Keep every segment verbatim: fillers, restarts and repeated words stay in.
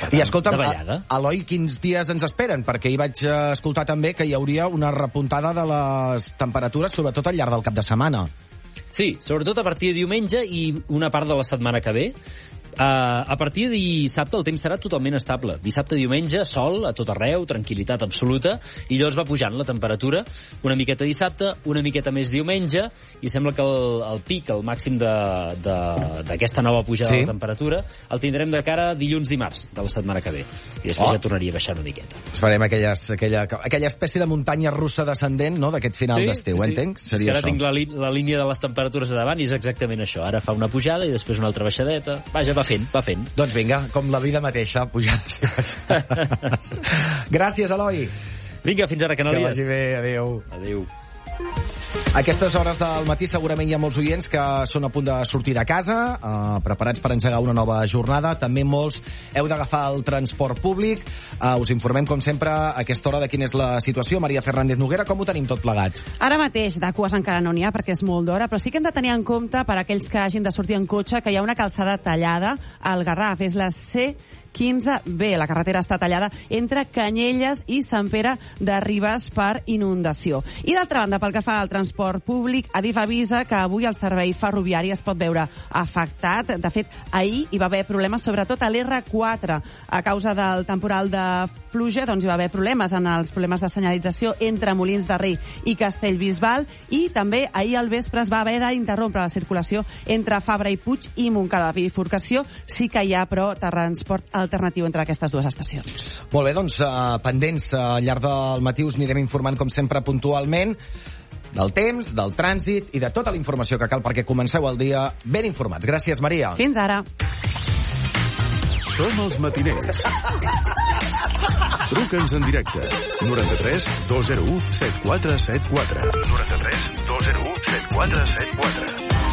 I escolta'm, Eloi, quins dies ens esperen? Perquè hi vaig escoltar també que hi hauria una repuntada de les temperatures, sobretot al llarg del cap de setmana. Sí, sobretot a partir de diumenge i una part de la setmana que ve. Uh, a partir de dissabte el temps serà totalment estable. Dissabte, diumenge, sol a tot arreu, tranquil·litat absoluta, i llavors va pujant la temperatura una miqueta dissabte, una miqueta més diumenge, i sembla que el, el pic, el màxim d'aquesta nova pujada sí. de la temperatura, el tindrem de cara a dilluns-dimarts de la setmana que ve. I després oh. ja tornaria a baixar una miqueta. Farem aquelles, aquella, aquella espècie de muntanya russa descendent, no?, d'aquest final sí, d'estiu, sí, sí. entenc? Seria és que ara això. tinc la, la línia de les temperatures a davant i és exactament això. Ara fa una pujada i després una altra baixadeta. Vaja, va fent, va fent. Doncs vinga, com la vida mateixa, pujades i baixades. Gràcies, Eloi. Vinga, fins ara, Canalies. Que vagi bé, adéu. Adéu. A aquestes hores del matí segurament hi ha molts oients que són a punt de sortir de casa, eh, preparats per engegar una nova jornada. També molts heu d'agafar el transport públic. Eh, us informem, com sempre, a aquesta hora de quina és la situació. Maria Fernández Noguera, com ho tenim tot plegat? Ara mateix, de cues encara no n'hi ha perquè és molt d'hora, però sí que hem de tenir en compte, per aquells que hagin de sortir en cotxe, que hi ha una calçada tallada al Garraf. És la C quinze B. La carretera està tallada entre Canyelles i Sant Pere de Ribes per inundació. I d'altra banda, pel que fa al transport públic, Adif avisa que avui el servei ferroviari es pot veure afectat. De fet, ahir hi va haver problemes, sobretot a l'R quatre. A causa del temporal de pluja, doncs hi va haver problemes en els problemes de senyalització entre Molins de Rei i Castellbisbal, i també ahir al vespre es va haver d'interrompre la circulació entre Fabra i Puig i Montcada. Bifurcació sí que hi ha, però transport alternatiu entre aquestes dues estacions. Molt bé, doncs uh, pendents uh, al llarg del matí us anirem informant com sempre puntualment del temps, del trànsit i de tota la informació que cal perquè comenceu el dia ben informats. Gràcies, Maria. Fins ara. Som els matiners. Truca'ns en directe. noranta-tres dos zero u set quatre set quatre. noranta-tres dos zero u set quatre set quatre.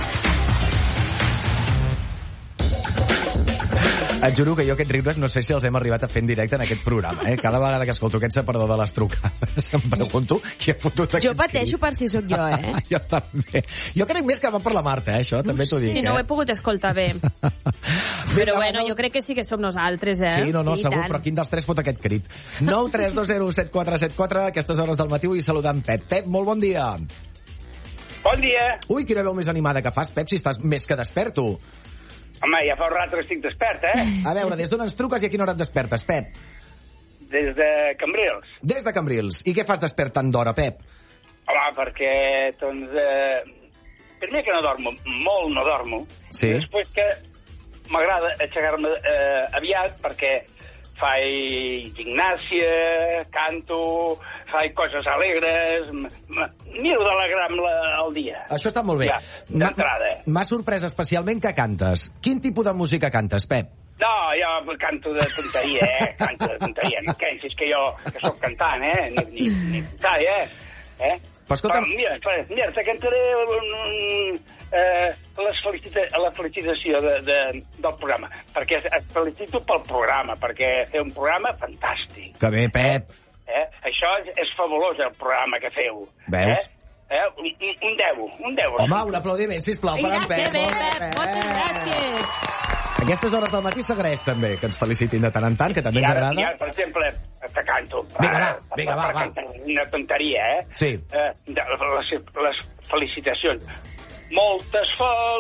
Et juro que jo aquests riures no sé si els hem arribat a fer en directe en aquest programa, eh? Cada vegada que escolto aquest separador de les trucades em pregunto qui ha fotut aquest Jo pateixo crit. Per si sóc jo, eh? Jo també. Jo crec més que va per la Marta, eh? Això també t'ho dic, sí, eh? no ho he pogut escoltar bé. Però bueno, jo crec que sí que som nosaltres, eh? Sí, no, no, sí, segur, tant. Però quin dels tres fot aquest crit? nou tres dos zero set quatre set quatre, aquestes hores del matí, i saludant Pep. Pep, molt bon dia. Bon dia. Ui, quina veu més animada que fas, Pep, si estàs més que desperto. Home, ja fa un rato que estic despert, eh? A veure, des d'on ens truques i a quina hora et despertes, Pep? Des de Cambrils. Des de Cambrils. I què fas despert tant d'hora, Pep? Home, perquè, doncs, eh, primer que no dormo, molt no dormo. Sí. I després que m'agrada aixecar-me eh, aviat perquè faig gimnàsia, canto, faig coses alegres, miro d'alegrar-me el dia. Això està molt bé. Ja, d'entrada. M'ha sorprès especialment que cantes. Quin tipus de música cantes, Pep? No, jo canto de tonteria, eh? Canto de tonteria. No pensis que jo que sóc cantant, eh? Ni, ni, ni cantar, eh? eh? Però escolta... Però, mira, mira, te cantaré un, un, eh, les felicita la felicitació de, de, del programa, perquè et felicito pel programa, perquè fer un programa fantàstic. Que bé, Pep. Eh? eh? Això és, és fabulós, el programa que feu. Veus? Eh? Eh? Un, un deu, un deu. Home, un aplaudiment, sisplau, per en Pep. Bé, Pep, moltes gràcies. Aquestes hores del matí s'agraeix també que ens felicitin de tant en tant, que també ens agrada. I ara, per exemple, te canto. Vinga, va, vinga, va, va. Una tonteria, eh? Sí. Eh, les, les felicitacions. Moltes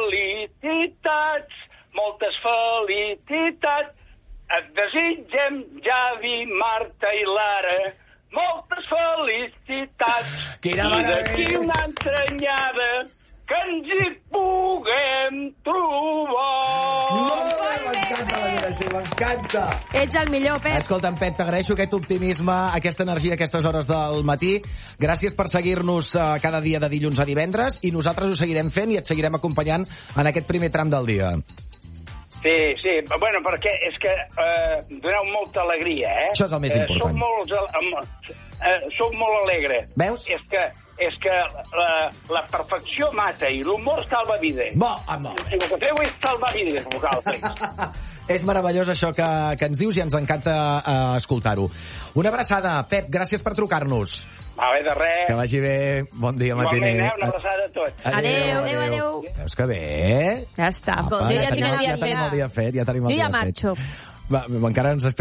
felicitats, moltes felicitats. Et desitgem, Javi, Marta i Lara, moltes felicitats. Quina I d'aquí una entranyada que ens hi puguem trobar. Molt bé, m'encanta la vida així, m'encanta. Ets el millor, Pep. Escolta'm, Pep, t'agraeixo aquest optimisme, aquesta energia a aquestes hores del matí. Gràcies per seguir-nos uh, cada dia de dilluns a divendres, i nosaltres ho seguirem fent i et seguirem acompanyant en aquest primer tram del dia. Sí, sí, bueno, perquè és que eh, doneu molta alegria, eh? Això és el més eh, important. Sou molt, eh, sou molt alegre. Veus? És que, és que la, la perfecció mata i l'humor salva vides. Bo, home. El que feu és salvar vides, vosaltres. És meravellós això que, que ens dius i ens encanta uh, escoltar-ho. Una abraçada, Pep, gràcies per trucar-nos. A bé, de res. Que vagi bé, bon dia, matiner. Igualment, eh? Una abraçada a tots. Adéu, adéu, adéu. Veus que bé? Ja està. Apa, Jo ja, ja, tinc el dia ja tenim el dia fet. Ja tenim el Jo ja dia marxo. fet. Va, encara ens